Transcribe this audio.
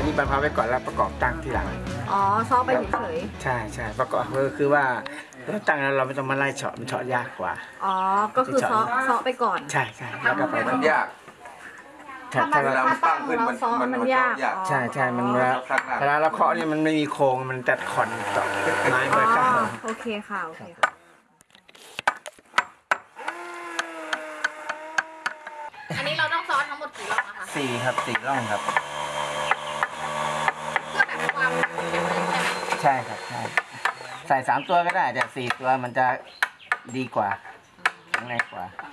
นี้บรรพาไว้ก่อนแล้วประกอบตั้งทีหลังอ๋อซ้อไปเฉยใช่ใช่ประกอบคือว่าเราตั้งแล้วเราไม่ต้องมาไล่เฉาะมันเฉาะยากกว่าอ๋อก็คือซ้อไปก่อนใช่ใช่แล้วก็ไปมันยากถ้าตั้งเราซ้อมันยากใช่ใช่มันเวลาเราเคาะนี่มันไม่มีโครงมันแต่ขอนต่อไม้ไปข้างโอเคค่ะโอเคค่ะอันนี้เราต้องซ้อทั้งหมดกี่รอบนะคะ 4ครับ4ร่องครับเพื่อแบบความแข็งแรงใช่ไหมใช่ครับใช่ใส่3ตัวก็ได้แต่4ตัวมันจะดีกว่าแข็งแรงกว่า